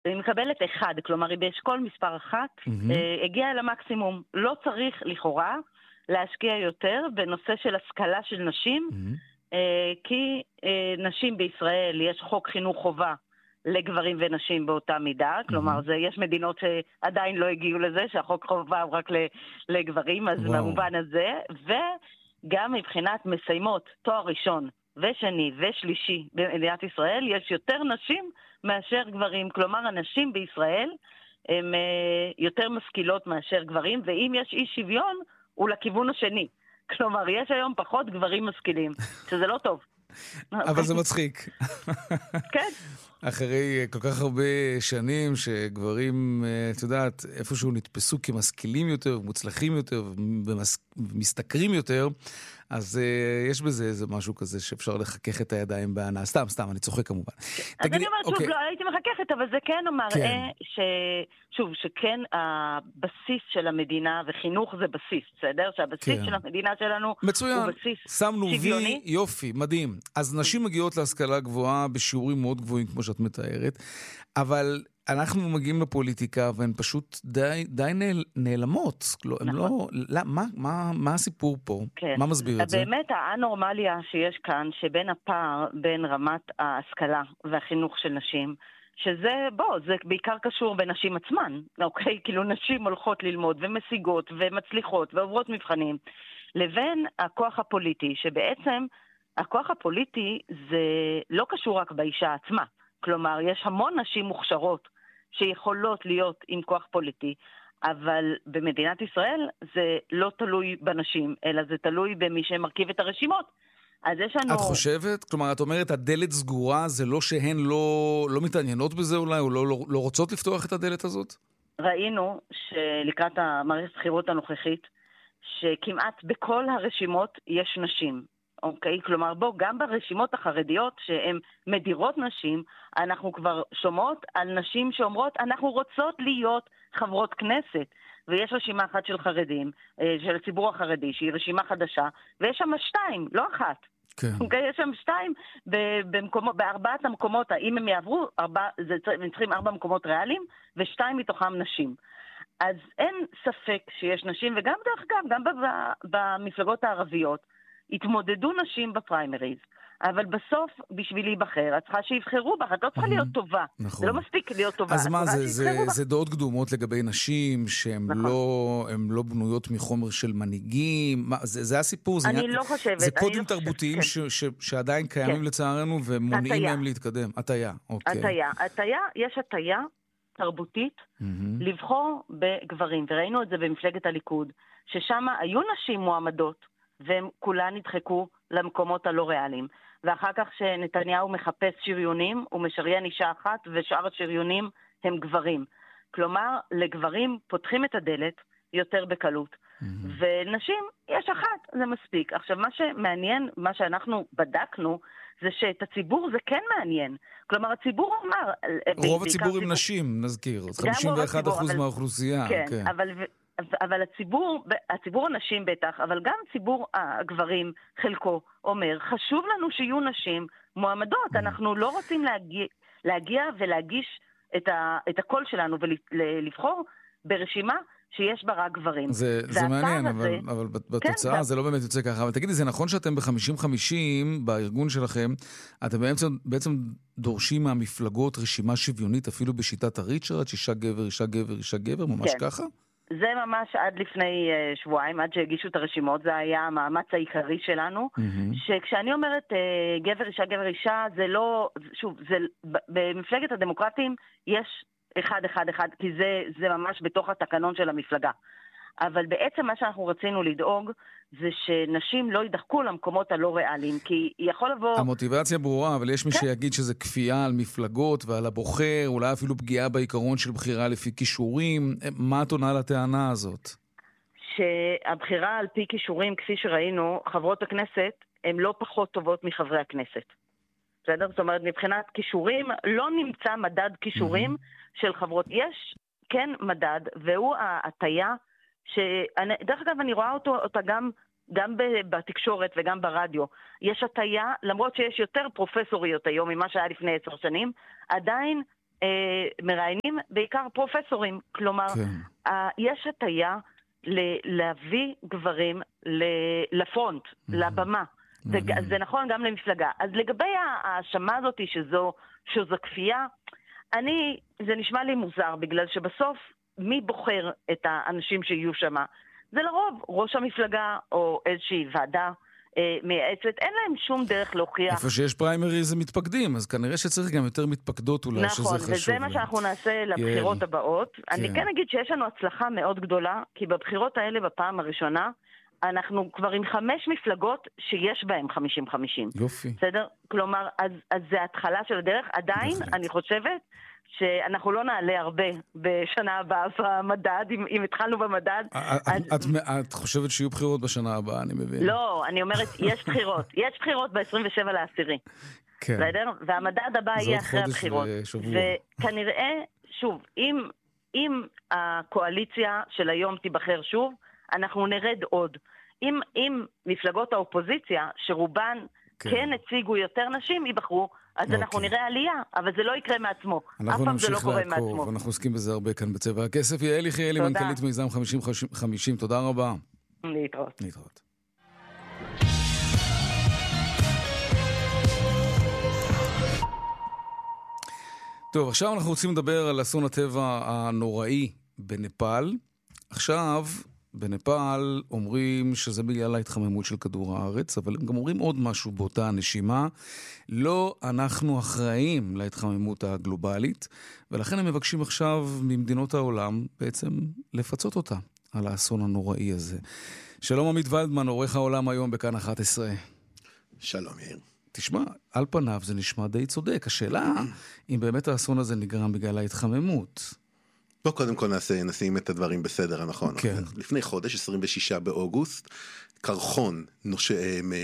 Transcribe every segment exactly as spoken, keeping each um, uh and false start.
היא מקבלת אחד, כלומר היא באשכול מספר אחת, מהמם. אה, הגיעה למקסימום. לא צריך לכאורה להשקיע יותר בנושא של השכלה של נשים, מהמם. אה, כי אה, נשים בישראל יש חוק חינוך חובה לגברים ונשים באותה מידה, כלומר מהמם. זה, יש מדינות שעדיין לא הגיעו לזה, שהחוק חובה הוא רק ל- לגברים, אז וואו. במובן הזה, וגם מבחינת מסיימות תואר ראשון ושני ושלישי במדינת ישראל, יש יותר נשים מאשר גברים, כלומר הנשים בישראל הן אה, יותר משכילות מאשר גברים, ואם יש אי שוויון הוא לכיוון השני, כלומר יש היום פחות גברים משכילים, שזה לא טוב. אבל זה מצחיק. כן. אחרי כל כך הרבה שנים שגברים, אה, את יודעת, איפשהו נתפסו כמשכילים יותר, מוצלחים יותר, ומשתכרים יותר, אז uh, יש בזה איזה משהו כזה שאפשר לחכך את הידיים בענה. סתם, סתם, אני צוחק כמובן. אז אני אומרת, שוב, לא הייתי מחככת, אבל זה כן מראה ש... שוב, שכן הבסיס של המדינה, וחינוך זה בסיס, בסדר? שהבסיס של המדינה שלנו הוא בסיס שמנו שוויוני. וי, יופי, מדהים. אז נשים מגיעות להשכלה גבוהה בשיעורים מאוד גבוהים, כמו שאת מתארת, אבל אנחנו מגיעים לפוליטיקה, והן פשוט די, די נעל, נעלמות. לא, הם לא, לא, מה, מה, מה הסיפור פה? כן. מה מסביר את זה? באמת האנורמליה שיש כאן, שבין הפער, בין רמת ההשכלה והחינוך של נשים, שזה, בוא, זה בעיקר קשור בנשים עצמן, אוקיי? כאילו נשים הולכות ללמוד ומשיגות ומצליחות ועוברות מבחנים, לבין הכוח הפוליטי, שבעצם הכוח הפוליטי זה לא קשור רק באישה עצמה. כלומר, יש המון נשים מוכשרות שיכולות להיות עם כוח פוליטי, אבל במדינת ישראל זה לא תלוי בנשים, אלא זה תלוי במי שמרכיב את הרשימות. אז יש לנו... את חושבת? כלומר, את אומרת, הדלת סגורה, זה לא שהן לא, לא מתעניינות בזה אולי, או לא, לא, לא רוצות לפתוח את הדלת הזאת? ראינו שלקראת המערכת הבחירות הנוכחית, שכמעט בכל הרשימות יש נשים. אוקיי? כלומר, בוא, גם ברשימות החרדיות שהן מדירות נשים, אנחנו כבר שומעות על נשים שאומרות, אנחנו רוצות להיות חברות כנסת. ויש רשימה אחת של חרדים, של הציבור החרדי, שהיא רשימה חדשה, ויש שם שתיים, לא אחת. כן. אוקיי? יש שם שתיים במקומות, בארבעת המקומות, אם הם יעברו, ארבע, זה, הם צריכים ארבע מקומות ריאליים, ושתיים מתוכם נשים. אז אין ספק שיש נשים, וגם דרך אגב, גם במפלגות הערביות, התמודדו נשים בפריימריז, אבל בסוף, בשביל להיבחר, את צריכה שיבחרו בך, את לא צריכה להיות טובה. נכון. זה לא מספיק להיות טובה. אז מה, זה, זה, זה דעות קדומות לגבי נשים, שהן נכון. לא, לא בנויות מחומר של מנהיגים, מה, זה, זה הסיפור, זה, אני עניין, לא חושבת, זה קודים לא תרבותיים כן. ש, ש, שעדיין קיימים כן. לצערנו, ומונעים התיה. מהם להתקדם. התיה, אוקיי. התיה. התיה, יש התיה תרבותית mm-hmm. לבחור בגברים, וראינו את זה במפלגת הליכוד, ששם היו נשים מועמדות, והם כולן נדחקו למקומות הלא ריאליים. ואחר כך שנתניהו מחפש שריונים, הוא משריין אישה אחת, ושאר השריונים הם גברים. כלומר, לגברים פותחים את הדלת יותר בקלות. Mm-hmm. ונשים, יש אחת, זה מספיק. עכשיו, מה שמעניין, מה שאנחנו בדקנו, זה שאת הציבור זה כן מעניין. כלומר, הציבור אמר... רוב הציבור עם נשים, נזכיר. חמישים ואחד אחוז מהאוכלוסייה. כן, כן. אבל... אבל הציבור, הציבור הנשים בטח, אבל גם ציבור הגברים, חלקו, אומר, חשוב לנו שיהיו נשים מועמדות. אנחנו לא רוצים להגיע, להגיע ולהגיש את, ה, את הקול שלנו ולבחור ברשימה שיש בה רק גברים. זה, זה מעניין, הזה, אבל, אבל בתוצאה כן, זה לא באמת יוצא ככה. אבל תגידי, זה נכון שאתם ב-חמישים חמישים בארגון שלכם, אתם בעצם, בעצם דורשים מהמפלגות רשימה שוויונית, אפילו בשיטת הריצ'רד, שישה גבר, אישה גבר, אישה גבר, ממש כן. ככה? זה ממש עד לפני uh, שבועיים, עד שהגישו את הרשימות, זה היה המאמץ העיקרי שלנו, mm-hmm. שכשאני אומרת uh, גבר אישה גבר אישה, זה לא, שוב, זה, במפלגת הדמוקרטים יש אחד אחד אחד, כי זה, זה ממש בתוך התקנון של המפלגה. אבל בעצם מה שאנחנו רצינו לדאוג, זה שנשים לא יידחקו למקומות הלא ריאליים, כי יכול לבוא... המוטיבציה ברורה, אבל יש מי כן. שיגיד שזה כפייה על מפלגות ועל הבוחר, אולי אפילו פגיעה בעיקרון של בחירה לפי כישורים. מה את עונה לטענה הזאת? שהבחירה על פי כישורים, כפי שראינו, חברות הכנסת הן לא פחות טובות מחברי הכנסת. בסדר? זאת אומרת, מבחינת כישורים, לא נמצא מדד כישורים mm-hmm. של חברות. יש כן מדד, והוא ההטיה, שדרך אגב אני רואה אותו, אותה גם, גם בתקשורת וגם ברדיו. יש הטיה, למרות שיש יותר פרופסוריות היום ממה שהיה לפני עשר שנים, עדיין מראיינים בעיקר פרופסורים. כלומר, כן. יש הטיה להביא גברים לפרונט, mm-hmm. לבמה. Mm-hmm. זה, זה נכון גם למפלגה. אז לגבי ההאשמה הזאת שזו, שזו כפייה, אני, זה נשמע לי מוזר, בגלל שבסוף מי בוחר את האנשים שיהיו שמה? זה לרוב ראש המפלגה או איזושהי ועדה אה, מייעצת, אין להם שום דרך להוכיח. איפה שיש פריימריז הם מתפקדים, אז כנראה שצריך גם יותר מתפקדות אולי, נכון, שזה חשוב. נכון, וזה מה שאנחנו נעשה לבחירות יאל. הבאות. כן. אני כן אגיד שיש לנו הצלחה מאוד גדולה, כי בבחירות האלה בפעם הראשונה, אנחנו כבר עם חמש מפלגות שיש בהן חמישים חמישים. יופי. בסדר? כלומר, אז, אז זה ההתחלה של הדרך. עדיין, בהחלט. אני חושבת שאנחנו לא נעלה הרבה בשנה הבאה במדד, אם, אם התחלנו במדד. את, אז... את, את חושבת שיהיו בחירות בשנה הבאה, אני מבין. לא, אני אומרת, יש בחירות. יש בחירות ב-עשרים ושבע לעשירי. כן. בסדר? והמדד הבא יהיה אחרי הבחירות. וכנראה, שוב, אם, אם הקואליציה של היום תיבחר שוב, אנחנו נרד עוד. אם, אם מפלגות האופוזיציה, שרובן כן, כן הציגו יותר נשים, ייבחרו, אז אוקיי. אנחנו נראה עלייה, אבל זה לא יקרה מעצמו. אף פעם זה לא קורה מעצמו. אנחנו עוסקים בזה הרבה כאן בצבע הכסף. יעל יחיאלי, מנכ"לית מיזם חמישים חמישים, תודה רבה. להתראות. להתראות. טוב, עכשיו אנחנו רוצים לדבר על אסון הטבע הנוראי בנפאל. עכשיו, בנפאל אומרים שזה בגלל ההתחממות של כדור הארץ, אבל הם גם אומרים עוד משהו באותה הנשימה. לא אנחנו אחראים להתחממות הגלובלית, ולכן הם מבקשים עכשיו ממדינות העולם בעצם לפצות אותה על האסון הנוראי הזה. שלום עמית ולדמן, עורך העולם היום בכאן אחת עשרה. שלום יאיר. תשמע, על פניו זה נשמע די צודק. השאלה, אם באמת האסון הזה נגרם בגלל ההתחממות. בוא קודם כל נעשה, נשים את הדברים בסדר הנכון. כן. לפני חודש, עשרים ושישה באוגוסט, קרחון נוש...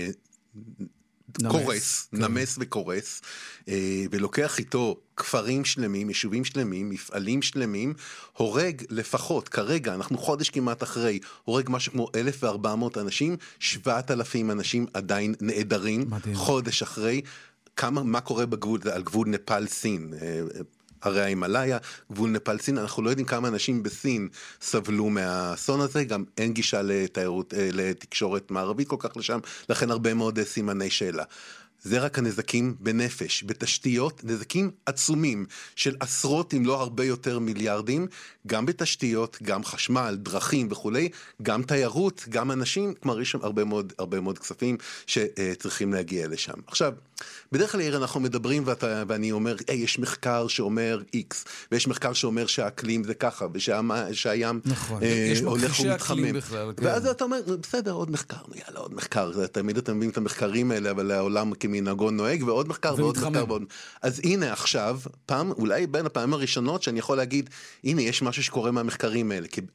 נמס. קורס, כן. נמס וקורס, ולוקח איתו כפרים שלמים, יישובים שלמים, מפעלים שלמים, הורג לפחות, כרגע, אנחנו חודש כמעט אחרי, הורג משהו כמו אלף וארבע מאות אנשים, שבעת אלפים אנשים עדיין נעדרים, מדהים. חודש אחרי, כמה, מה קורה בגבול, על גבול נפאל סין, הרי ההימלאיה, גבול נפאל סין, אנחנו לא יודעים כמה אנשים בסין סבלו מהאסון הזה, גם אין גישה לתיירות, לתקשורת מערבית כל כך לשם, לכן הרבה מאוד סימני שאלה. זה רק הנזקים בנפש, בתשתיות, נזקים עצומים של עשרות אם לא הרבה יותר מיליארדים, גם בתשתיות, גם חשמל, דרכים וכו', גם תיירות, גם אנשים, כלומר יש שם הרבה מאוד, הרבה מאוד כספים שצריכים להגיע לשם. עכשיו, בדרך כלל אנחנו מדברים ואתה, ואני אומר, "Hey, יש מחקר שאומר X, ויש מחקר שאומר שהאקלים זה ככה, ושהים נכון, אה, יש הולך ומתחמם." בכלל, כן. ואז אתה אומר, בסדר, עוד מחקר, יאללה, עוד מחקר. תמיד אתם מביאים את המחקרים האלה, אבל העולם כמנהגו נוהג, ועוד מחקר ועוד ומתחמם. מחקר ועוד. אז הנה עכשיו, פעם, אולי בין הפעמים הראשונות שאני יכול להגיד, הנה יש משהו שקורה מהמחקרים האלה, כי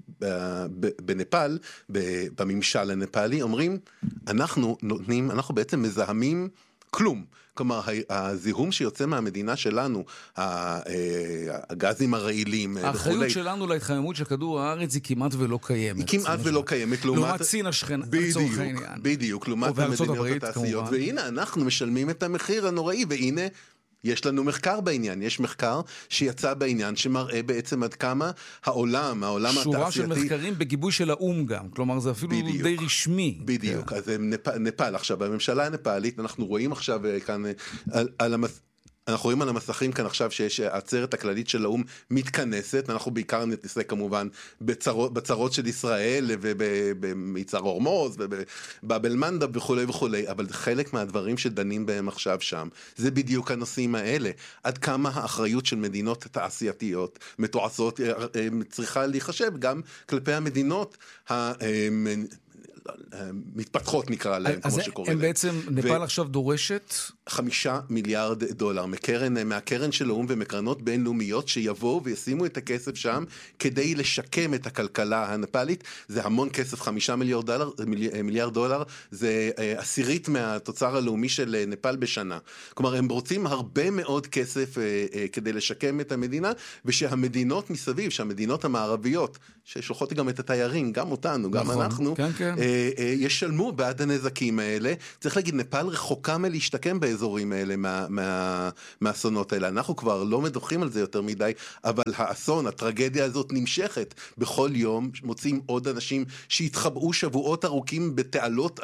בנפאל, בממשל הנפאלי, אומרים, אנחנו נותנים, אנחנו בעצם מזהמים כלום. כלומר, הזיהום שיוצא מהמדינה שלנו, הגזים הרעילים, האחריות שלנו להתחממות של כדור הארץ היא כמעט ולא קיימת. היא כמעט ולא קיימת. לעומת סין השכנה, לצורך העניין. בדיוק, לעומת המדינות התעשיות. והנה, אנחנו משלמים את המחיר הנוראי, והנה, יש לנו מחקר בעניין, יש מחקר שיצא בעניין שמראה בעצם עד כמה העולם, העולם התעשייתי... שורה של מחקרים בגיבוי של האום גם, כלומר זה אפילו בדיוק, די רשמי. בדיוק, כן. אז נפ... נפאל עכשיו, בממשלה הנפאלית, אנחנו רואים עכשיו כאן על, על המס... אנחנו רואים על המסכים כאן עכשיו שיש העצרת הכללית של האום מתכנסת, אנחנו בעיקר נתעסק כמובן בצרות, בצרות של ישראל ובמצר הורמוז ובבאבל מנדב וכו' וכו', אבל חלק מהדברים שדנים בהם עכשיו שם, זה בדיוק הנושאים האלה. עד כמה האחריות של מדינות תעשייתיות מתועשות צריכה להיחשב גם כלפי המדינות ה... מתפתחות נקרא להם, כמו שקורא להם. הם בעצם, נפאל עכשיו דורשת? חמישה מיליארד דולר, מקרן, מהקרן של האום ומקרנות בינלאומיות שיבואו וישימו את הכסף שם כדי לשקם את הכלכלה הנפאלית. זה המון כסף, חמישה מיליארד דולר, מיליארד דולר, זה עשירית מהתוצר הלאומי של נפאל בשנה. כלומר, הם רוצים הרבה מאוד כסף כדי לשקם את המדינה, ושהמדינות מסביב, שהמדינות המערביות, ששולחות גם את התיירים, גם אותנו, גם נכון, אנחנו, כן, כן. ישלמו בעד הנזקים האלה. צריך להגיד, נפאל רחוקה מלהשתקם באזורים האלה מה, מה, מהאסונות האלה. אנחנו כבר לא מדווחים על זה יותר מדי, אבל האסון, הטרגדיה הזאת נמשכת. בכל יום מוצאים עוד אנשים שהתחבאו שבועות ארוכים בתעלות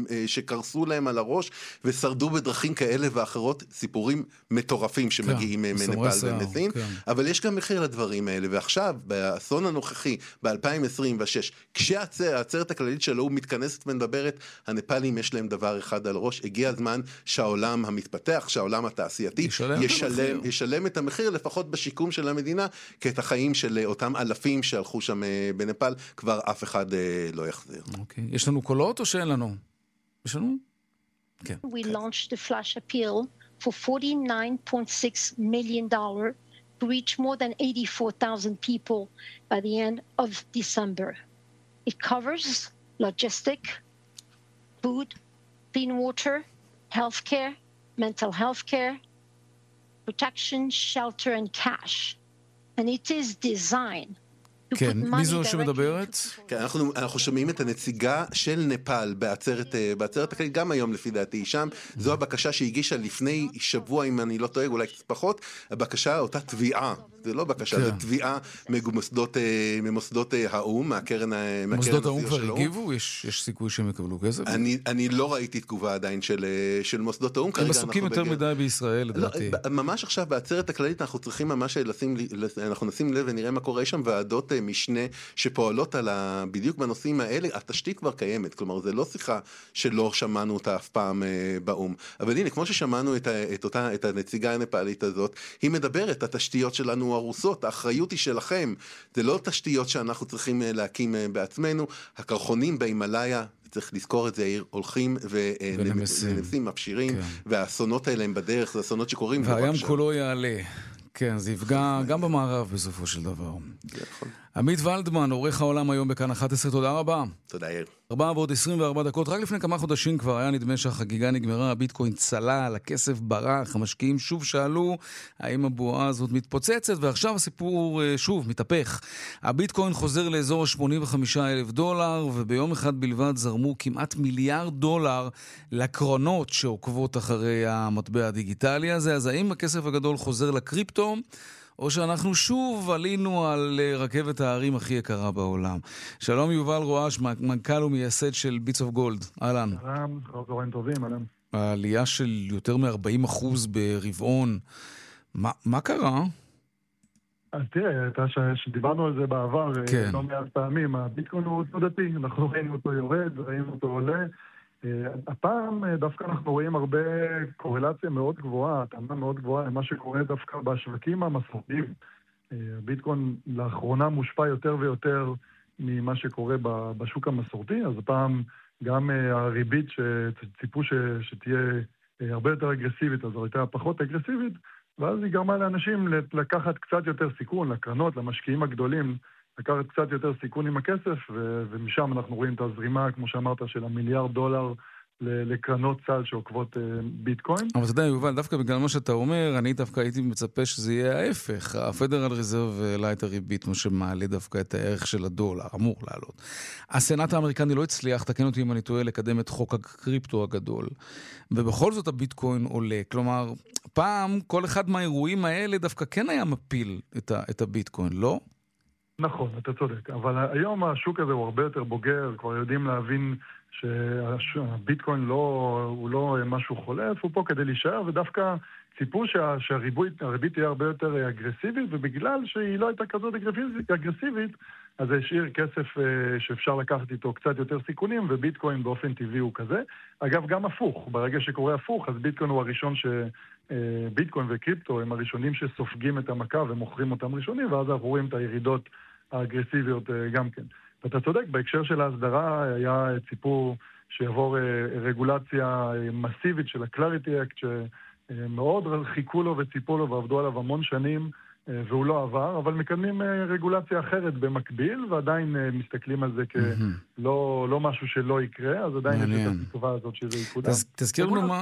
שקרסו להם על הראש, ושרדו בדרכים כאלה ואחרות, סיפורים מטורפים שמגיעים כן, מנפאל ומסין. כן. אבל יש גם מחיר לדברים האלה, ועכשיו, באסון הנוכחי, ב-אלפיים עשרים ושש, כשהעצרת הכללית של האו"ם מתכנסת ומדברת, הנפאלים יש להם דבר אחד על ראש, הגיע הזמן שהעולם המתפתח, שהעולם התעשייתי, ישלם, ישלם, ישלם את המחיר, לפחות בשיקום של המדינה, כי את החיים של אותם אלפים שהלכו שם בנפאל, כבר אף אחד לא יחזיר. אוקיי. יש לנו קולות או שאין לנו? יש לנו? כן. We launched the flash appeal for forty-nine point six million dollars to reach more than eighty-four thousand people by the end of December. It covers logistic, food, clean water, healthcare, mental health care, protection, shelter, and cash. And it is designed כן, מי זו שמדברת? כן, אנחנו, אנחנו שומעים את הנציגה של נפאל בעצרת, בעצרת הכללית, גם היום לפי דעתי שם. זו הבקשה שהגישה לפני שבוע, אם אני לא טועה, אולי קצת פחות, הבקשה, אותה תביעה. זה לא בקשה, כן. זה תביעה ממוסדות, ממוסדות האו"ם, מהקרן, מהקרן מוסדות האו"ם כבר הגיבו? יש, יש סיכוי שהם יקבלו כסף? אני, אני לא ראיתי תגובה עדיין של, של מוסדות האו"ם. הם עסוקים יותר בגלל... מדי בישראל, לדעתי. לא, ממש עכשיו, בעצרת הכללית, אנחנו צריכים ממש לשים, אנחנו נשים לב ונראה מה קורה שם, ועדות משנה שפועלות על ה... בדיוק בנושאים האלה, התשתית כבר קיימת, כלומר, זה לא שיחה שלא שמענו אותה אף פעם באו"ם. אבל הנה, כמו ששמענו את, את, אותה, את הנציגה הנפאלית הזאת, היא מדברת, התשתיות שלנו הרוסות, האחריות היא שלכם, זה לא תשתיות שאנחנו צריכים להקים בעצמנו, הקרחונים בהימלאיה, צריך לזכור את זה, הולכים ונמסים, מפשירים, כן. והאסונות האלה הם בדרך, זה אסונות שקורים. והים כולו יעלה. כן, זה יפגע גם במערב בסופו של דבר. עמית ולדמן, עורך העולם היום בכאן אחת עשרה, תודה רבה. תודה יאיר. ארבע ועוד עשרים וארבע דקות, רק לפני כמה חודשים כבר היה נדמה שהחגיגה נגמרה, הביטקוין צלל, הכסף ברח, המשקיעים שוב שאלו האם הבועה הזאת מתפוצצת, ועכשיו הסיפור שוב מתהפך. הביטקוין חוזר לאזור ה-שמונים וחמישה אלף דולר, וביום אחד בלבד זרמו כמעט מיליארד דולר לקרנות שעוקבות אחרי המטבע הדיגיטלי הזה. אז האם הכסף הגדול חוזר לקריפטו? או שאנחנו שוב עלינו על רכבת הערים הכי יקרה בעולם. שלום יובל רואש, מנכ"ל ומייסד של ביטס אוף גולד. אהלן. אהלן, חזורים טובים, אהלן. העלייה של יותר מ-ארבעים אחוז ברבעון. מה, מה קרה? אז תראה, שדיברנו על זה בעבר, כן. לא מעט פעמים, הביטקוין הוא תנודתי, אנחנו ראינו אותו יורד, ראינו אותו עולה. הפעם דווקא אנחנו רואים הרבה קורלציה מאוד גבוהה, התאמה מאוד גבוהה למה שקורה דווקא בשווקים המסורתיים. הביטקוין לאחרונה מושפע יותר ויותר ממה שקורה בשוק המסורתי, אז הפעם גם הריבית שציפו שתהיה הרבה יותר אגרסיבית, אז הייתה פחות אגרסיבית, ואז היא גרמה לאנשים לקחת קצת יותר סיכון, לקרנות, למשקיעים הגדולים, לקחת קצת יותר סיכון עם הכסף, ו- ומשם אנחנו רואים את הזרימה, כמו שאמרת, של המיליארד דולר לקרנות צה"ל שעוקבות uh, ביטקוין. אבל אתה יודע, יובל, דווקא בגלל מה שאתה אומר, אני דווקא הייתי מצפה שזה יהיה ההפך. הפדרל ריזרב העלה את הריבית, מה שמעלה דווקא את הערך של הדולר, אמור לעלות. הסנאט האמריקני לא הצליח, תקן אותי אם אני טועה, לקדם את חוק הקריפטו הגדול. ובכל זאת הביטקוין עולה. כלומר, פעם כל אחד מהאירועים האלה דווקא כן היה מפיל את, ה- את הביטקוין, לא? נכון, אתה צודק, אבל היום השוק הזה הוא הרבה יותר בוגר, כבר יודעים להבין שהביטקוין לא, הוא לא משהו חולף, הוא פה כדי להישאר, ודווקא ציפו שה, שהריבית תהיה הרבה יותר אגרסיבית, ובגלל שהיא לא הייתה כזאת אגרסיבית, אז זה השאיר כסף שאפשר לקחת איתו קצת יותר סיכונים, וביטקוין באופן טבעי הוא כזה. אגב, גם הפוך, ברגע שקורה הפוך, אז ביטקוין הוא הראשון ש... ביטקוין וקריפטו הם הראשונים שסופגים את המכה ומוכרים אותם ראשונים, ואז אנחנו רואים את הירידות האגרסיביות גם כן. ואתה צודק, בהקשר של ההסדרה היה ציפור שיעבור רגולציה מסיבית של ה-Clarity Act, שמאוד חיכו לו וציפו לו ועבדו עליו המון שנים, והוא לא עבר, אבל מקדמים רגולציה אחרת במקביל, ועדיין מסתכלים על זה כלא לא משהו שלא יקרה, אז עדיין יש את התקווה הזאת שזה יקודם. תזכיר לנו מה,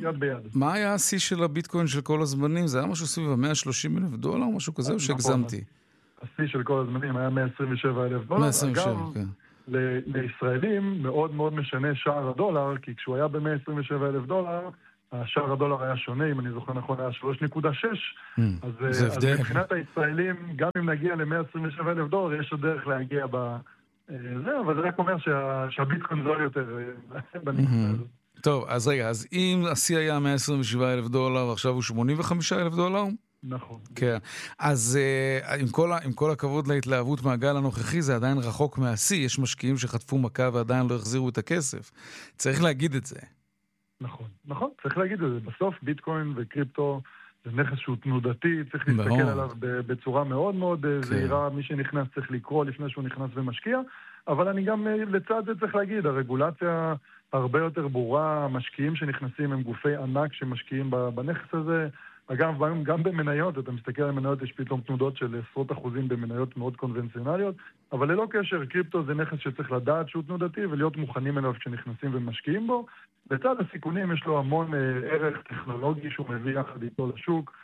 מה היה השיא של הביטקוין של כל הזמנים? זה היה משהו סביב מאה ושלושים אלף דולר או משהו כזה, או שהגזמתי? השיא של כל הזמנים היה מאה עשרים ושבע אלף דולר. מאה עשרים ושבע, כן. ל- לישראלים מאוד מאוד משנה שער הדולר, כי כשהוא היה ב-מאה עשרים ושבעה אלף דולר, השער הדולר היה שונה, אם אני זוכר נכון, היה שלוש נקודה שש. Mm, אז, זה אז הבדל. מבחינת הישראלים, גם אם נגיע ל-מאה עשרים ושבעה אלף דולר, יש עוד דרך להגיע ב... זה, אבל זה רק אומר שה- שהביטקוין זול יותר אה, בנקודה הזאת. טוב, אז רגע, אז אם השיא היה מאה עשרים ושבעה אלף דולר, ועכשיו הוא שמונים וחמישה אלף דולר? נכון. כן. אז uh, עם, כל, עם כל הכבוד להתלהבות מהגל הנוכחי, זה עדיין רחוק מהשיא. יש משקיעים שחטפו מכה ועדיין לא החזירו את הכסף. צריך להגיד את זה. נכון, נכון, צריך להגיד את זה. בסוף ביטקוין וקריפטו זה נכס שהוא תנודתי, צריך להסתכל מאוד. עליו בצורה מאוד מאוד כן. זהירה. מי שנכנס צריך לקרוא לפני שהוא נכנס ומשקיע, אבל אני גם לצד זה צריך להגיד, הרגולציה הרבה יותר ברורה, המשקיעים שנכנסים הם גופי ענק שמשקיעים בנכס הזה. אגב, גם במניות, אתה מסתכל על מניות, יש פתאום תנודות של עשרות אחוזים במניות מאוד קונבנציונליות, אבל ללא קשר, קריפטו זה נכס שצריך לדעת שהוא תנודתי ולהיות מוכנים אליו כשנכנסים ומשקיעים בו. לצד הסיכונים יש לו המון ערך טכנולוגי שהוא מביא יחד איתו לשוק,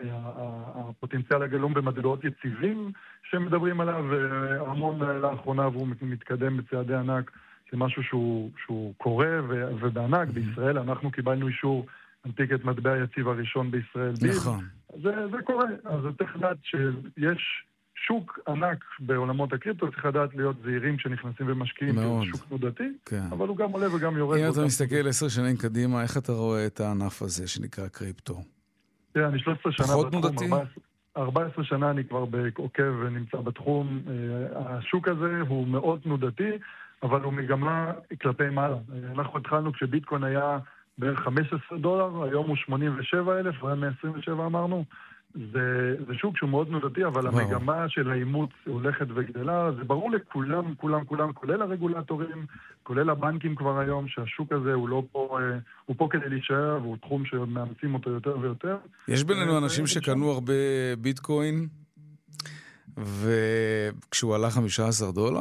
הפוטנציאל הגלום במטבעות יציבים שמדברים עליו, המון לאחרונה והוא מתקדם בצעדי ענק, זה משהו שהוא, שהוא קורה ובענק. בישראל אנחנו קיבלנו אישור הנפיק את מטבע היציב הראשון בישראל. נכון. זה, זה קורה. אז צריך לדעת שיש שוק ענק בעולמות הקריפטו, צריך לדעת להיות זהירים שנכנסים ומשקיעים, כי זה שוק תנודתי, כן. אבל הוא גם עולה וגם יורד. אם אתה מסתכל עשר שנים קדימה, איך אתה רואה את הענף הזה שנקרא קריפטו? תראה, אני שלוש עשרה שנה פחות בתחום, תנודתי? ארבע עשרה שנה אני כבר עוקב ונמצא בתחום. השוק הזה הוא מאוד תנודתי, אבל הוא מגמה כלפי מעלה. אנחנו התחלנו כשביטקוין היה בערך חמישה עשר דולר, היום הוא שמונים ושבעה אלף, והיה מאה עשרים ושבע אמרנו. זה, זה שוק שהוא מאוד תנודתי, אבל וואו. המגמה של האימוץ הולכת וגדלה. זה ברור לכולם, כולם, כולם, כולל הרגולטורים, כולל הבנקים כבר היום, שהשוק הזה הוא לא פה, הוא פה כדי להישאר, והוא תחום שמאמצים אותו יותר ויותר. יש בינינו אנשים שקנו הרבה ביטקוין, וכשהוא עלה חמישה עשר דולר?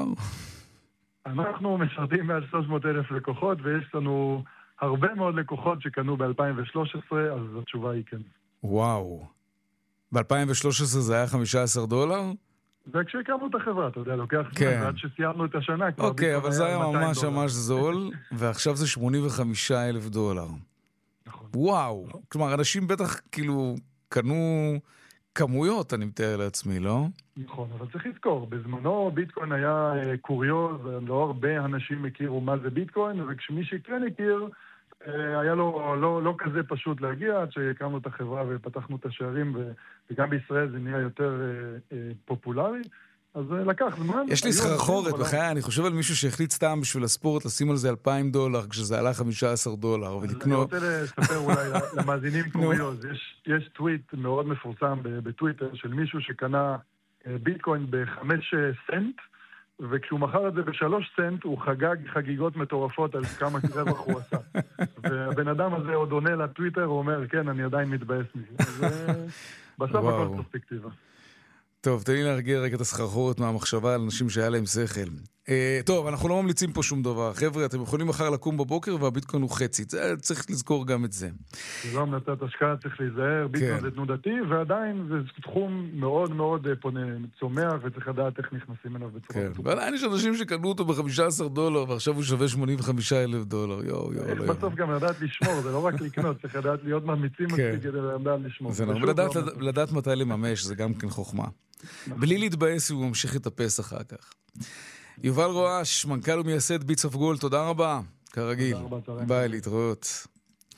אנחנו משרתים מעל שלוש מאות אלף לקוחות, ויש לנו הרבה מאוד לקוחות שקנו ב-אלפיים ושלוש עשרה, אז התשובה היא כן. וואו. ב-אלפיים ושלוש עשרה זה היה חמישה עשר דולר? זה כשהקמנו את החברה, אתה יודע, לוקח זמן, כן. ועד שסיימנו את השנה. אוקיי, אבל זה היה ממש ממש זול, ועכשיו זה שמונים וחמישה אלף דולר. נכון. וואו. כלומר, אנשים בטח כאילו קנו כמויות, אני מתאר לעצמי, לא? נכון, אבל צריך לזכור, בזמנו ביטקוין היה קוריוז, לא הרבה אנשים הכירו מה זה ביטקוין, וכשמי שכן הכיר, היה לו לא, לא כזה פשוט להגיע, עד שהקמנו את החברה ופתחנו את השערים, וגם בישראל זה נהיה יותר פופולרי, אז לקח זמן. יש לי סחרחורת, בחיי, אני חושב על מישהו שהחליט סתם בשביל הספורט לשים על זה אלפיים דולר, כשזה עלה חמישה עשר דולר, ולקנות... אני רוצה לספר אולי למאזינים קוריוז, יש, יש טוויט מאוד מפורסם בטוויטר של מישהו שקנה ביטקוין בחמש סנט, וכשהוא מכר את זה בשלוש סנט, הוא חגג חגיגות מטורפות על כמה רווח הוא עשה. והבן אדם הזה עוד עונה לטוויטר, הוא אומר, כן, אני עדיין מתבאס מזה. אז בסוף הכל פרספקטיבה. טוב, תן לי להרגיע רגע את הסחרחורת מהמחשבה על אנשים שהיה להם שכל. אה, טוב, אנחנו לא ממליצים פה שום דבר. חבר'ה, אתם יכולים מחר לקום בבוקר והביטקוין הוא חצי. צריך לזכור גם את זה. זה לא המלצת השקעה, צריך להיזהר. ביטקוין זה תנודתי, ועדיין זה תחום מאוד מאוד צומח, וצריך לדעת איך נכנסים אליו בצורה בטוחה. ועדיין יש אנשים שקנו אותו ב-חמישה עשר דולר, ועכשיו הוא שווה שמונים וחמישה אלף דולר. יו, יו, איך בסוף גם לדעת לשמור, זה לא רק לקנות, צריך לדעת להיות מאמיצים מספיק כדי לדעת לשמור. זה נכון, לדעת מתי לממש, זה גם כן חוכמה. בלי להתבאס הוא ממשיך את הפס אחר כך. יובל רועש, מנכ"ל ומייסד ביטס אוף גולד, תודה רבה, כרגיל. ביי, להתראות.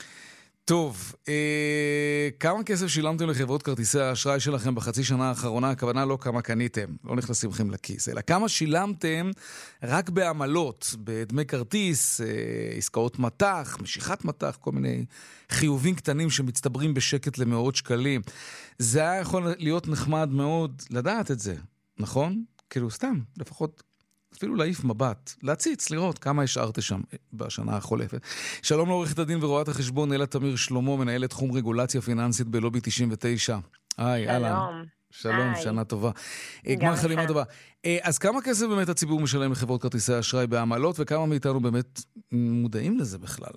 טוב, אה, כמה כסף שילמתם לחברות כרטיסי האשראי שלכם בחצי שנה האחרונה? הכוונה לא כמה קניתם, לא נכנסים לכם לכיס, אלא כמה שילמתם רק בעמלות, בדמי כרטיס, אה, עסקאות מתח, משיכת מתח, כל מיני חיובים קטנים שמצטברים בשקט למאות שקלים. זה היה יכול להיות נחמד מאוד לדעת את זה, נכון? כאילו סתם, לפחות... אפילו להעיף מבט, להציץ, לראות כמה השארת שם בשנה החולפת. שלום לעורכת הדין ורואת החשבון אלה תמיר שלמה, מנהלת תחום רגולציה פיננסית בלובי תשעים ותשע. היי, אהלן. שלום, שנה טובה. גמר חתימה טובה. אז כמה כסף באמת הציבור משלם לחברות כרטיסי אשראי בעמלות, וכמה מאיתנו באמת מודעים לזה בכלל?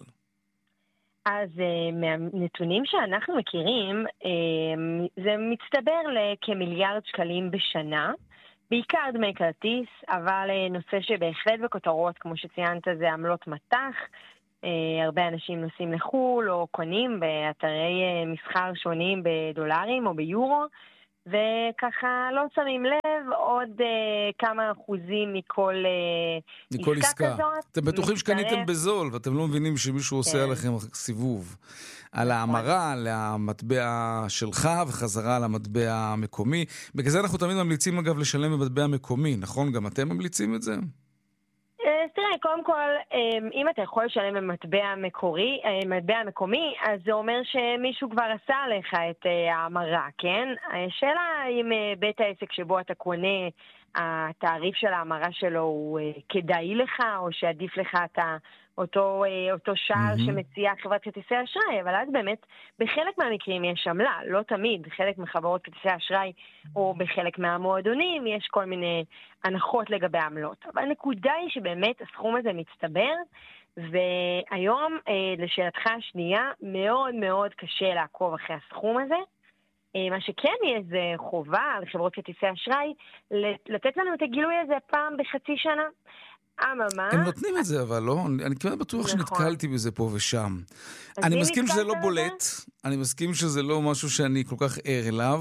אז מהנתונים שאנחנו מכירים, זה מצטבר לכמיליארד שקלים בשנה, בעיקר דמי כרטיס, אבל נושא שבהחלט בכותרות, כמו שציינת, זה עמלות מתח. הרבה אנשים נוסעים לחול או קונים באתרי מסחר שונים בדולרים או ביורו, וככה לא שמים לב עוד uh, כמה אחוזים מכל, uh, מכל עסקה, עסקה כזאת. אתם בטוחים מצטרף. שקניתם בזול, ואתם לא מבינים שמישהו עושה כן. עליכם סיבוב. על ההמרה, על המטבע שלך, וחזרה על המטבע המקומי. בגלל זה אנחנו תמיד ממליצים, אגב, לשלם במטבע מקומי, נכון? גם אתם ממליצים את זה? תראה, קודם כל, אם אתה יכול לשלם במטבע מקורי, מטבע מקומי, אז זה אומר שמישהו כבר עשה עליך את ההמרה, כן? השאלה אם בית העסק שבו אתה קונה, התעריף של ההמרה שלו הוא כדאי לך, או שעדיף לך אתה אותו, אותו שער mm-hmm. שמציע חברת כרטיסי אשראי, אבל אז באמת בחלק מהמקרים יש עמלה, לא תמיד, חלק מחברות כרטיסי אשראי או בחלק מהמועדונים יש כל מיני הנחות לגבי עמלות. אבל הנקודה היא שבאמת הסכום הזה מצטבר, והיום לשאלתך השנייה מאוד מאוד קשה לעקוב אחרי הסכום הזה. מה שכן יהיה זה חובה על חברות כרטיסי אשראי לתת לנו את הגילוי הזה פעם בחצי שנה. אממה, הם נותנים את זה, אבל לא, אני כמעט בטוח נכון. שנתקלתי בזה פה ושם. אני מסכים שזה לא בולט, אני מסכים שזה לא משהו שאני כל כך ער אליו,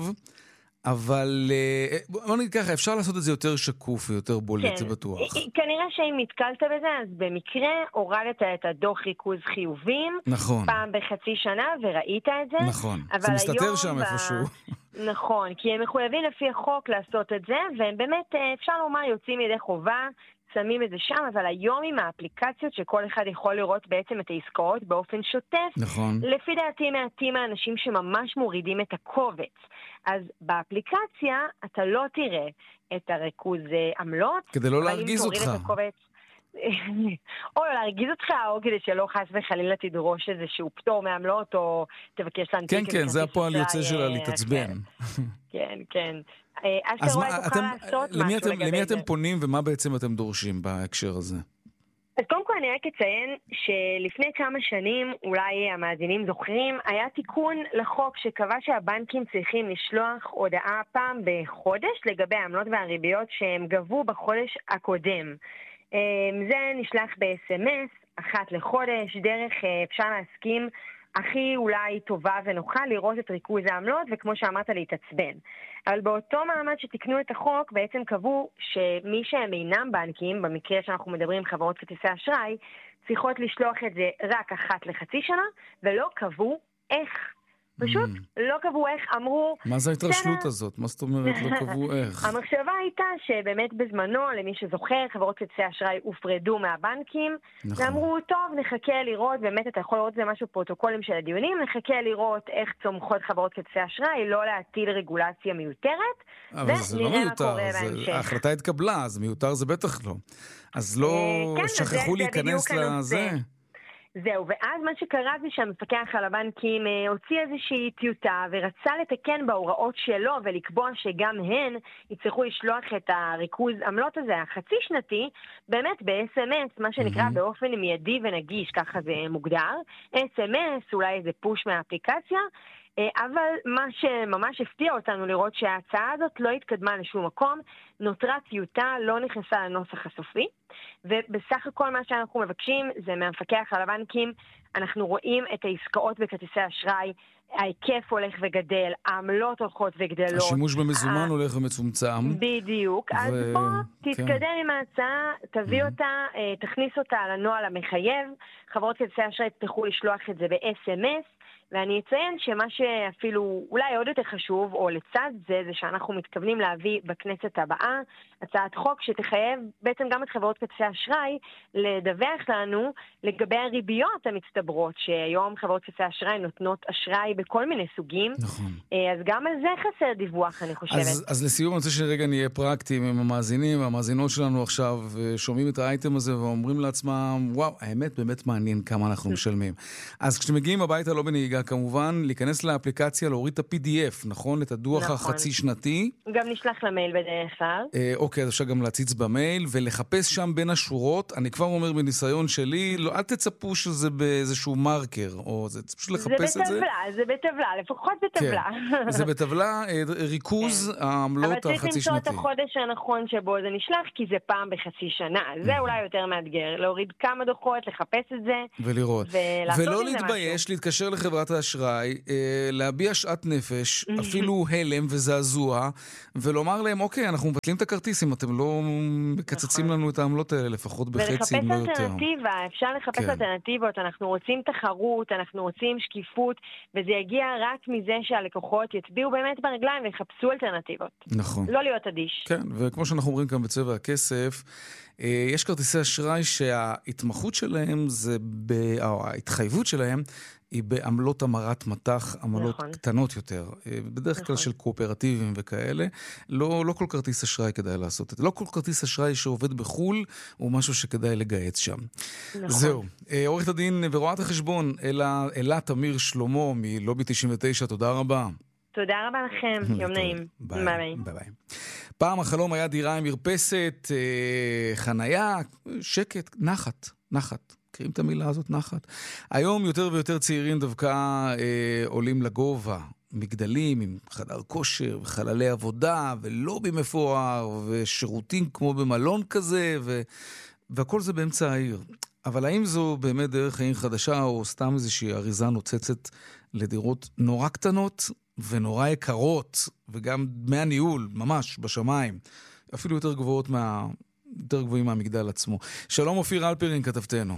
אבל בוא נגיד ככה, אפשר לעשות את זה יותר שקוף ויותר בולט, כן. זה בטוח. כנראה שאם נתקלת בזה, אז במקרה הורדת את הדוח ריכוז חיובים, נכון. פעם בחצי שנה, וראית את זה. נכון, זה מסתתר שם ב... איפשהו. נכון, כי הם מחויבים לפי החוק לעשות את זה, והם באמת, אפשר לומר, יוצאים ידי חובה, שמים את זה שם, אבל היום עם האפליקציות שכל אחד יכול לראות בעצם את העסקאות באופן שוטף, נכון. לפי דעתי מעטים האנשים שממש מורידים את הקובץ. אז באפליקציה אתה לא תראה את הריכוז עמלות. כדי לא להרגיז אותך. הקובץ, או לא להרגיז אותך, או כדי שלא חס וחלילה תדרוש איזשהו פטור מעמלות, או תבקש להנפיק. כן, כן, זה הפועל יוצא שלה להתעצבן. כן, כן. אז מה, אתם, למי אתם, למי אתם פונים ומה בעצם אתם דורשים בהקשר הזה? אז קודם כל אני רק אציין שלפני כמה שנים, אולי המאזינים זוכרים, היה תיקון לחוק שקבע שהבנקים צריכים לשלוח הודעה פעם בחודש לגבי העמלות והריביות שהם גבו בחודש הקודם. זה נשלח ב-אס אם אס אחת לחודש, דרך אפשר להסכים הכי אולי טובה ונוחה לראות את ריכוז העמלות, וכמו שאמרת להתעצבן. אבל באותו מעמד שתקנו את החוק, בעצם קבעו שמי שהם אינם בנקים, במקרה שאנחנו מדברים חברות כרטיסי אשראי, צריכות לשלוח את זה רק אחת לחצי שנה, ולא קבעו איך. פשוט לא קבעו איך, אמרו... מה זה ההתרשלות הזאת? מה זאת אומרת לא קבעו איך? המחשבה הייתה שבאמת בזמנו, למי שזוכר, חברות כרטיסי אשראי הופרדו מהבנקים, ואמרו, טוב, נחכה לראות, באמת אתה יכול לראות זה משהו פרוטוקולים של הדיונים, נחכה לראות איך צומחות חברות כרטיסי אשראי, לא להטיל רגולציה מיותרת, אבל זה לא מיותר, ההחלטה התקבלה, אז מיותר זה בטח לא. אז לא שכחו להיכנס לזה... זהו, ואז מה שקרה זה שהמפקח על הבנקים הוציא איזושהי טיוטה ורצה לתקן בהוראות שלו ולקבוע שגם הן יצטרכו לשלוח את הריכוז עמלות הזה החצי שנתי, באמת ב-אס אם אס, מה שנקרא mm-hmm. באופן מיידי ונגיש, ככה זה מוגדר, אס אם אס, אולי איזה פוש מהאפליקציה, אבל מה שממש הפתיע אותנו לראות שההצעה הזאת לא התקדמה לשום מקום, נותרה טיוטה, לא נכנסה לנוסח הסופי, ובסך הכל מה שאנחנו מבקשים זה מהמפקח על הבנקים, אנחנו רואים את העסקאות בכרטיסי אשראי, ההיקף הולך וגדל, העמלות הולכות וגדלות. השימוש במזומן הולך ומצומצם. בדיוק, אז בוא תתקדם עם ההצעה, תביא אותה, תכניס אותה לנוהל המחייב, חברות כרטיסי אשראי יצטרכו לשלוח את זה ב-אס אם אס, ואני אציין שמה שאפילו אולי עוד יותר חשוב, או לצד זה, זה שאנחנו מתכוונים להביא בכנסת הבאה, הצעת חוק שתחייב בעצם גם את חברות כרטיסי אשראי לדווח לנו לגבי הריביות המצטברות, שהיום חברות כרטיסי אשראי נותנות אשראי בכל מיני סוגים. נכון. אז גם על זה חסר דיווח, אני חושבת. אז, אז לסיום, אני רוצה שרגע נהיה פרקטיים עם המאזינים, המאזינות שלנו עכשיו שומעים את האייטם הזה ואומרים לעצמם, וואו, האמת באמת מעניין כמה אנחנו משלמים. אז כשמגיעים הביתה לא בנהיגה טכנולוגיה, כמובן, להיכנס לאפליקציה, להוריד את ה-פי די אף, נכון? את הדוח נכון. החצי שנתי. גם נשלח למייל בדרך כלל. אה, אוקיי, אז אפשר גם להציץ במייל, ולחפש שם בין השורות. אני כבר אומר בניסיון שלי, לא, אל תצפו שזה באיזשהו מרקר, או זה פשוט לחפש את זה. זה בטבלה, זה בטבלה, לפחות בטבלה. כן. זה בטבלה, אה, ריכוז כן. העמלות החצי שנתי. אבל צריך למצוא את החודש הנכון שבו זה נשלח, כי זה פעם בחצי שנה. זה אולי יותר מאתגר, להוריד כמה דוחות, לחפש את זה. ולראות. ולא להתבייש, להתקשר לחברת האשראי, להביע שעת נפש, אפילו הלם וזעזוע, ולומר להם, אוקיי, אנחנו מבטלים את הכרטיס, אם אתם לא מקצצים לנו את העמלות האלה, לפחות בחצי, אם לא יותר. ולחפש אלטרנטיבה, אפשר לחפש אלטרנטיבות, אנחנו רוצים תחרות, אנחנו רוצים שקיפות, וזה יגיע רק מזה שהלקוחות יצביעו באמת ברגליים ויחפשו אלטרנטיבות. נכון. לא להיות אדיש. כן, וכמו שאנחנו אומרים כאן בצבע הכסף, יש כרטיסי אשראי שההתמחות שלהם זה, או ההתחייבות שלהם היא בעמלות המרת מתח, עמלות נכון. קטנות יותר, בדרך נכון. כלל של קואופרטיבים וכאלה. לא, לא כל כרטיס אשראי כדאי לעשות את זה. לא כל כרטיס אשראי שעובד בחול הוא משהו שכדאי לגייץ שם. נכון. זהו. עורכת הדין ורואת החשבון אלה, אלה תמיר שלמה מלובי תשעים ותשע, תודה רבה. תודה רבה לכם, יום נעים. ביי ביי. ביי. פעם החלום היה דירה עם מרפסת, חנייה, שקט, נחת, נחת. קוראים את המילה הזאת, נחת. היום יותר ויותר צעירים דווקא אה, עולים לגובה, מגדלים עם חדר כושר וחללי עבודה ולובי מפואר ושירותים כמו במלון כזה, ו... והכל זה באמצע העיר. אבל האם זו באמת דרך חיים חדשה או סתם איזושהי אריזה נוצצת לדירות נורא קטנות ונורא יקרות, וגם דמי הניהול ממש בשמיים, אפילו יותר גבוהות מה... יותר גבוהים מהמגדל עצמו. שלום אופיר אלפרין, כתבתנו.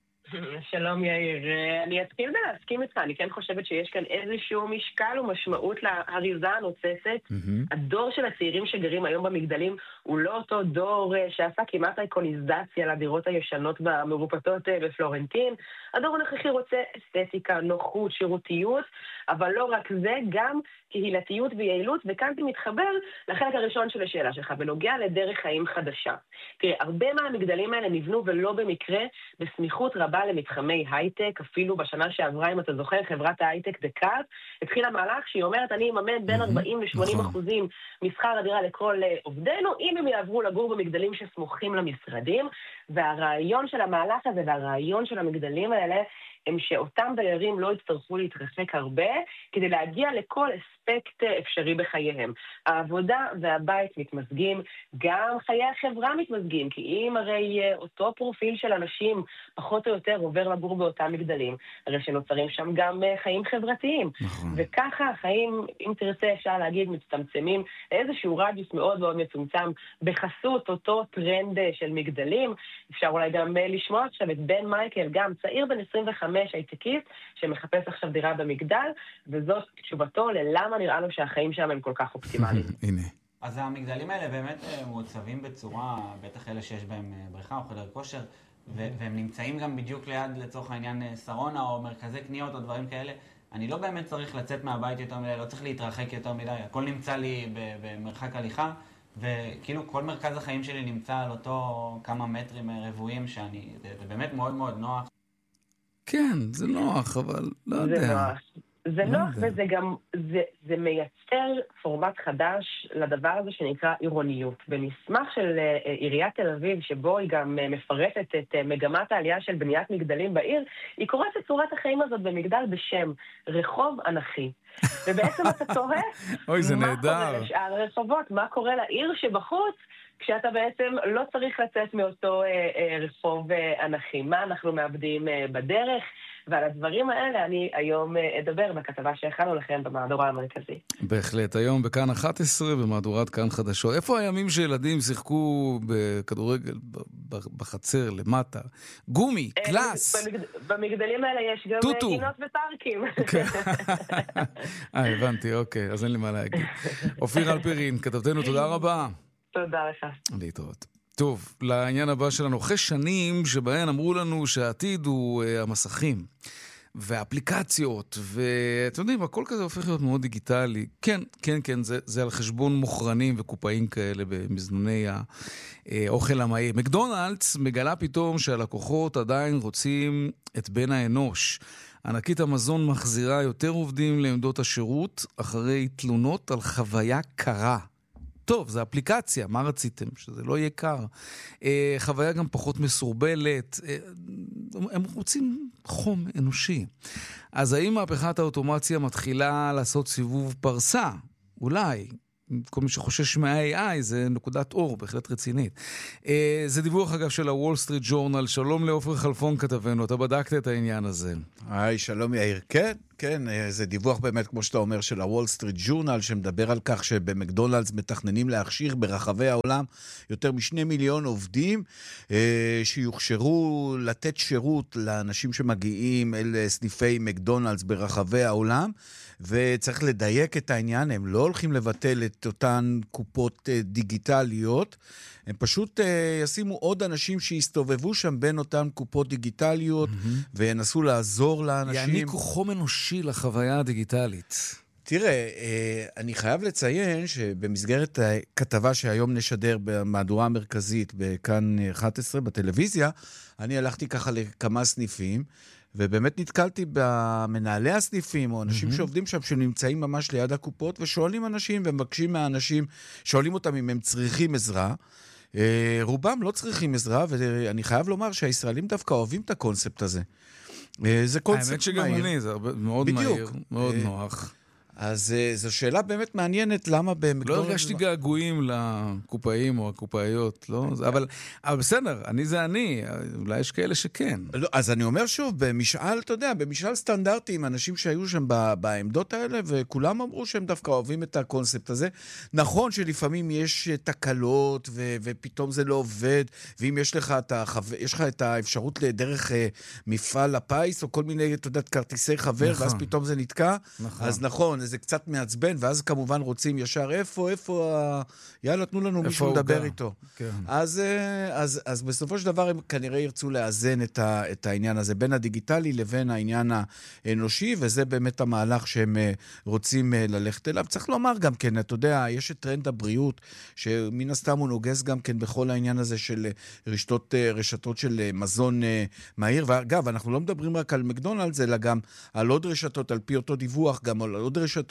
שלום יאיר, אני אסכים ולהסכים איתך, אני כן חושבת שיש כאן איזשהו משקל ומשמעות להריזה הנוצצת. Mm-hmm. הדור של הצעירים שגרים היום במגדלים הוא לא אותו דור שעשה כמעט אייקוניזציה לדירות הישנות במרופטות בפלורנטין. הדור הנוכחי רוצה אסתטיקה, נוחות, שירותיות, אבל לא רק זה, גם קהילתיות ויעילות, וכאן זה מתחבר לחלק הראשון של השאלה שלך, בנוגע לדרך חיים חדשה. תראה, הרבה מהמגדלים האלה נבנו ולא במקרה בסמיכות רבה למתחמי הייטק, אפילו בשנה שעברה, אם אתה זוכר, חברת ההייטק דקארט, התחילה מהלך שהיא אומרת, אני אממן בין ארבעים ל-שמונים אחוזים משכר הדירה לכל עובדינו, אם הם יעברו לגור במגדלים שסמוכים למשרדים, והרעיון של המהלך הזה והרעיון של המגדלים האלה, הם שאותם דיירים לא יצטרכו להתרחק הרבה, כדי להגיע לכל אספקט אפשרי בחייהם. העבודה והבית מתמזגים, גם חיי החברה מתמזגים, כי אם הרי אותו פרופיל של אנשים פחות או יותר עובר לגור באותם מגדלים, הרי שנוצרים שם גם חיים חברתיים. נכון. וככה החיים, אם תרצה אפשר להגיד, מצטמצמים לאיזשהו רדיוס מאוד מאוד מצומצם, בחסות אותו טרנד של מגדלים. אפשר אולי גם לשמוע עכשיו את בן מייקל, גם צעיר בן עשרים וחמש, הייטקיסט, שמחפש עכשיו דירה במגדל, וזאת תשובתו ללמה נראה לו שהחיים שם הם כל כך אופטימליים. הנה. אז המגדלים האלה באמת מעוצבים בצורה, בטח אלה שיש בהם בריכה או חדר כושר, והם נמצאים גם בדיוק ליד לצורך העניין שרונה או מרכזי קניות או דברים כאלה. אני לא באמת צריך לצאת מהבית יותר מדי, לא צריך להתרחק יותר מדי, הכל נמצא לי במרחק הליכה, וכאילו כל מרכז החיים שלי נמצא על אותו כמה מטרים רבועים שאני, זה, זה באמת מאוד מאוד נוח. כן, זה נוח, אבל לא יודע. זה נוח. זה נוח וזה גם, זה, זה מייצר פורמט חדש לדבר הזה שנקרא עירוניות. במסמך של עיריית תל אביב, שבו היא גם מפרטת את מגמת העלייה של בניית מגדלים בעיר, היא קוראת את צורת החיים הזאת במגדל בשם רחוב אנכי. ובעצם אתה תוהה, אוי, זה מה נהדר. קורה לשאר הרחובות, מה קורה לעיר שבחוץ, כשאתה בעצם לא צריך לצאת מאותו אה, אה, רחוב אה, אנכי. מה אנחנו מאבדים אה, בדרך? ועל הדברים האלה אני היום אה, אדבר בכתבה שהכנו לכם במהדורה המרכזי. בהחלט, היום בכאן אחת עשרה במהדורת כאן חדשות. איפה הימים שילדים שיחקו בכדורגל בחצר למטה? גומי, קלאס. במגד... במגדלים האלה יש גם טוטו. גינות ופארקים. אה, הבנתי, אוקיי, אז אין לי מה להגיד. אופיר אלפרין, כתבתנו, תודה רבה. תודה לך. להתראות. טוב, לעניין הבא שלנו, אחרי שנים שבהן אמרו לנו שהעתיד הוא uh, המסכים והאפליקציות, ואתם יודעים, הכל כזה הופך להיות מאוד דיגיטלי. כן, כן, כן, זה, זה על חשבון מוכרנים וקופאים כאלה במזנוני האוכל המהיר. מקדונלדס מגלה פתאום שהלקוחות עדיין רוצים את בן האנוש. ענקית המזון מחזירה יותר עובדים לעמדות השירות אחרי תלונות על חוויה קרה. טוב, זה אפליקציה, מה רציתם? שזה לא יהיה קר. אה, חוויה גם פחות מסורבלת. אה, הם רוצים חום אנושי. אז האם מהפכת האוטומציה מתחילה לעשות סיבוב פרסה? אולי. כל מי שחושש מה-איי איי זה נקודת אור, בהחלט רצינית. אה, זה דיווח אגב של הוול סטריט ג'ורנל. שלום לעופר חלפון כתבנו, אתה בדקת את העניין הזה. היי, שלום יאיר. כן, כן, זה דיווח באמת, כמו שאתה אומר, של הוול סטריט ג'ורנל, שמדבר על כך שבמקדונלדס מתכננים להכשיר ברחבי העולם יותר משני מיליון עובדים, אה, שיוכשרו לתת שירות לאנשים שמגיעים אל סניפי מקדונלדס ברחבי העולם, וצריך לדייק את העניין, הם לא הולכים לבטל את אותן קופות דיגיטליות, הם פשוט uh, ישימו עוד אנשים שיסתובבו שם בין אותן קופות דיגיטליות, mm-hmm. וינסו לעזור לאנשים. יעניקו חום אנושי לחוויה הדיגיטלית. תראה, uh, אני חייב לציין שבמסגרת הכתבה שהיום נשדר במהדורה המרכזית, בכאן אחת עשרה בטלוויזיה, אני הלכתי ככה לכמה סניפים, ובאמת נתקלתי במנהלי הסניפים, או אנשים mm-hmm. שעובדים שם, שנמצאים ממש ליד הקופות, ושואלים אנשים, ומבקשים מהאנשים, שואלים אותם אם הם צריכים עזרה. רובם לא צריכים עזרה, ואני חייב לומר שהישראלים דווקא אוהבים את הקונספט הזה. זה קונספט האמת שגם מהיר. אני, זה מאוד בדיוק. מהיר, מאוד נוח. אז זו שאלה באמת מעניינת, למה במקדונלדס... לא הרגשתי געגועים לקופאים או הקופאיות, לא? אבל, אבל בסדר, אני זה אני, אולי יש כאלה שכן. לא, אז אני אומר שוב, במשאל, אתה יודע, במשאל סטנדרטים, אנשים שהיו שם בעמדות האלה, וכולם אמרו שהם דווקא אוהבים את הקונספט הזה. נכון שלפעמים יש תקלות, ו- ופתאום זה לא עובד, ואם יש לך את, החו... יש לך את האפשרות לדרך מפעל הפיס, או כל מיני, אתה יודע, כרטיסי חבר, נכון. ואז פתאום זה נתקע, נכון. אז נכון, זה קצת מעצבן, ואז כמובן רוצים ישר, איפה, איפה, ה... יאללה, תנו לנו מישהו לדבר איתו. כן. אז, אז, אז בסופו של דבר הם כנראה ירצו לאזן את, ה, את העניין הזה, בין הדיגיטלי לבין העניין האנושי, וזה באמת המהלך שהם רוצים ללכת אליו. צריך לומר גם כן, אתה יודע, יש את טרנד הבריאות, שמן הסתם הוא נוגס גם כן בכל העניין הזה של רשתות, רשתות של מזון מהיר, ואגב, אנחנו לא מדברים רק על מקדונלדס, אלא גם על עוד רשתות, על פי אותו דיווח, גם על עוד רשתות,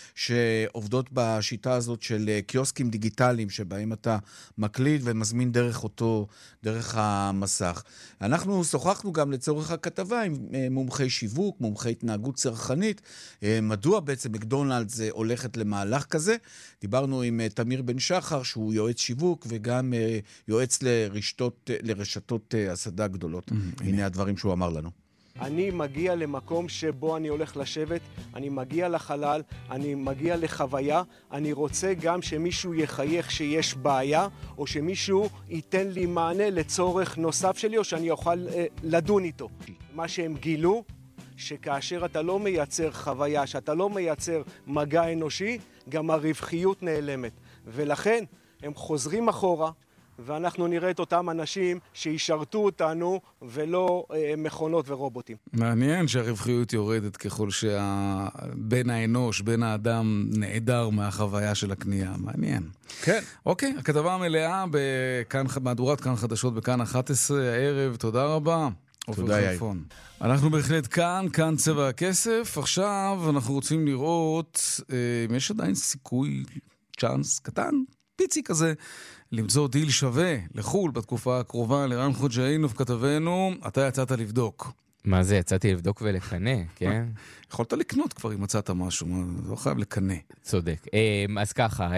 שעובדות בשיטה הזאת של קיוסקים דיגיטליים, שבהם אתה מקליד ומזמין דרך אותו, דרך המסך. אנחנו שוחחנו גם לצורך הכתבה עם מומחי שיווק, מומחי התנהגות צרכנית, מדוע בעצם מקדונלדס הולכת למהלך כזה. דיברנו עם תמיר בן שחר, שהוא יועץ שיווק, וגם יועץ לרשתות, לרשתות הסעדה גדולות. הנה הדברים שהוא אמר לנו. אני מגיע למקום שבו אני הולך לשבת, אני מגיע לחלל, אני מגיע לחוויה, אני רוצה גם שמישהו יחייך שיש בעיה, או שמישהו ייתן לי מענה לצורך נוסף שלי, או שאני אוכל אה, לדון איתו. מה שהם גילו, שכאשר אתה לא מייצר חוויה, שאתה לא מייצר מגע אנושי, גם הרווחיות נעלמת. ולכן הם חוזרים אחורה, ואנחנו נראה את אותם אנשים שישרתו אותנו ולא אה, מכונות ורובוטים. מעניין שהרווחיות יורדת ככל שבן האנוש, בן האדם נעדר מהחוויה של הקנייה. מעניין. כן. אוקיי, הכתבה המלאה בכאן, מהדורת כאן חדשות בכאן אחת עשרה הערב. תודה רבה. תודה יאיר. אנחנו בהחלט כאן, כאן צבע הכסף. עכשיו אנחנו רוצים לראות אה, אם יש עדיין סיכוי, צ'אנס קטן, פיצי כזה, למצוא דיל שווה לחול בתקופה הקרובה. לרן חוג'אינוב כתבנו, אתה יצאת לבדוק. מה זה? יצאתי לבדוק ולקנה, כן? יכולת לקנות כבר אם מצאת משהו, לא חייב לקנה. צודק. אז ככה,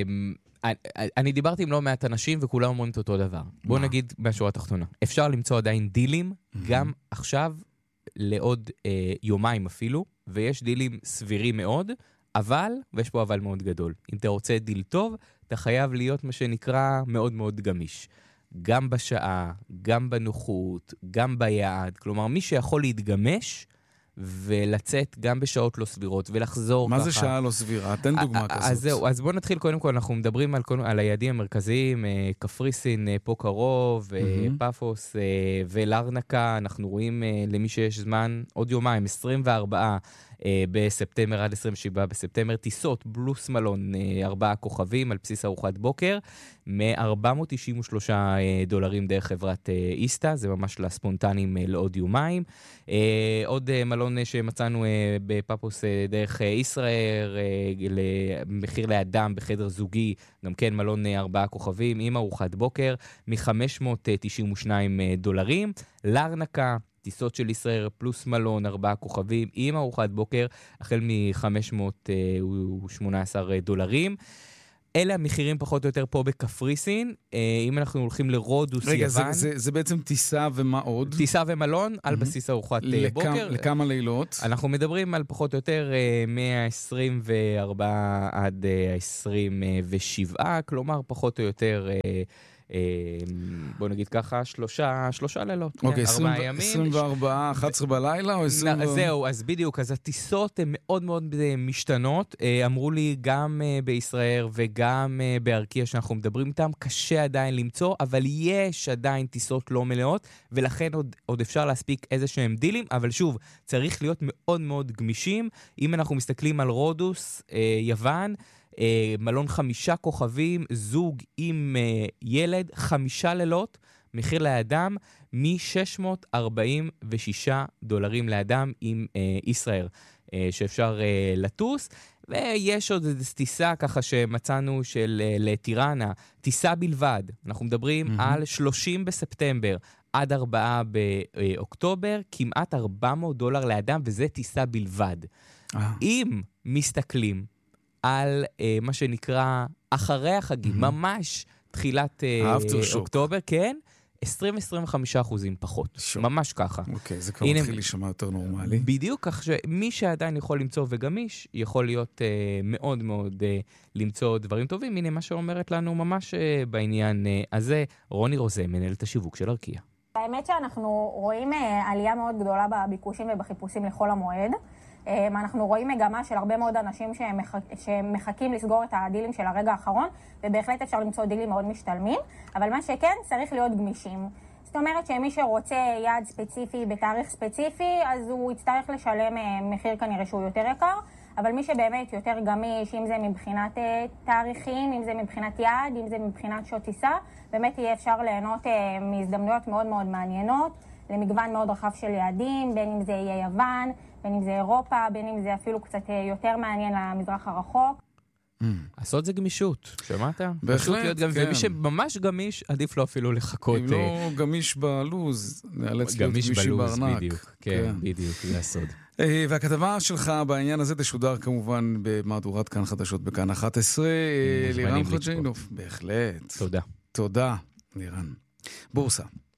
אני דיברתי עם לא מעט אנשים וכולם אומרים את אותו דבר. בוא נגיד בשורה התחתונה. אפשר למצוא עדיין דילים, גם עכשיו, לעוד יומיים אפילו, ויש דילים סבירים מאוד, אבל, ויש פה אבל מאוד גדול, אם אתה רוצה דיל טוב, אתה חייב להיות מה שנקרא מאוד מאוד גמיש. גם בשעה, גם בנוחות, גם ביעד. כלומר, מי שיכול להתגמש ולצאת גם בשעות לא סבירות ולחזור מה ככה. מה זה שעה לא סבירה? תן דוגמה כזאת. אז זהו, אז בואו נתחיל קודם כל, אנחנו מדברים על, על היעדים המרכזיים, קפריסין פה קרוב, mm-hmm. פאפוס ולרנקה, אנחנו רואים למי שיש זמן עוד יומיים, עשרים וארבעה בספטמבר עד עשרים ושבעה בספטמבר, טיסות בלוס מלון ארבעה כוכבים על בסיס ארוחת בוקר, מ-ארבע מאות תשעים ושלושה דולרים דרך חברת איסטה, זה ממש לספונטנים לעוד יומיים. עוד מלון שמצאנו בפאפוס דרך ישראל, למחיר לאדם בחדר זוגי, גם כן מלון ארבעה כוכבים עם ארוחת בוקר, מ-חמש מאות תשעים ושניים דולרים. לארנקה, טיסות של ישראל פלוס מלון ארבעה כוכבים עם ארוחת בוקר, החל מ-חמש מאות ושמונה עשרה דולרים. אלה המחירים פחות או יותר פה בקפריסין. אם אנחנו הולכים לרודוס, רגע, יוון... רגע, זה, זה, זה בעצם טיסה ומה עוד? טיסה ומלון על בסיס ארוחת לכ... בוקר. לכמה לילות? אנחנו מדברים על פחות או יותר מ-עשרים וארבע עד עשרים ושבע, כלומר פחות או יותר... בוא נגיד ככה, שלושה, שלושה לילות, אוקיי, ארבעה ימים. עשרים וארבע, אחת עשרה בלילה או עשרים? זהו, אז בדיוק, אז הטיסות הן מאוד מאוד משתנות. אמרו לי גם בישראל וגם בארקיה שאנחנו מדברים איתם, קשה עדיין למצוא, אבל יש עדיין טיסות לא מלאות, ולכן עוד, עוד אפשר להספיק איזה שהם דילים, אבל שוב, צריך להיות מאוד מאוד גמישים. אם אנחנו מסתכלים על רודוס, יוון, מלון חמישה כוכבים, זוג עם ילד, חמישה לילות, מחיר לאדם מ-שש מאות ארבעים ושישה דולרים לאדם עם ישראל, שאפשר לטוס. ויש עוד איזו טיסה ככה שמצאנו של לטירנה, טיסה בלבד. אנחנו מדברים mm-hmm. על שלושים בספטמבר עד ארבעה באוקטובר, כמעט ארבע מאות דולר לאדם, וזה טיסה בלבד. Ah. אם מסתכלים על uh, מה שנקרא אחרי החגים, mm-hmm. ממש תחילת uh, אוקטובר, כן, עשרים עד עשרים וחמישה אחוזים פחות. שוק. ממש ככה. אוקיי, זה כבר מתחיל להישמע יותר נורמלי. בדיוק, כך שמי שעדיין יכול למצוא וגמיש, יכול להיות uh, מאוד מאוד uh, למצוא דברים טובים. הנה מה שאומרת לנו ממש uh, בעניין uh, הזה, רוני רוזה, מנהלת השיווק של ארקיה. האמת שאנחנו רואים uh, עלייה מאוד גדולה בביקושים ובחיפושים לכל המועד. אנחנו רואים מגמה של הרבה מאוד אנשים שמחכ... שמחכים לסגור את הדילים של הרגע האחרון, ובהחלט אפשר למצוא דילים מאוד משתלמים, אבל מה שכן, צריך להיות גמישים. זאת אומרת שמי שרוצה יעד ספציפי בתאריך ספציפי, אז הוא יצטרך לשלם מחיר כנראה שהוא יותר יקר, אבל מי שבאמת יותר גמיש, אם זה מבחינת תאריכים, אם זה מבחינת יעד, אם זה מבחינת שעות טיסה, באמת יהיה אפשר ליהנות מהזדמנויות מאוד מאוד מעניינות, למגוון מאוד רחב של יעדים, בין אם זה יהיה יוון, בין אם זה אירופה, בין אם זה אפילו קצת יותר מעניין למזרח הרחוק. לעשות זה גמישות, שמעת? בהחלט, כן. ומי שממש גמיש, עדיף לו אפילו לחכות. אם לא גמיש בלוז, נאלץ להיות גמישי בארנק. בדיוק, כן, בדיוק, זה הסוד. והכתבה שלך בעניין הזה תשודר כמובן במהדורת כאן חדשות בכאן אחת עשרה. לירן חג'יינוף, בהחלט. תודה. תודה, לירן. בורסה.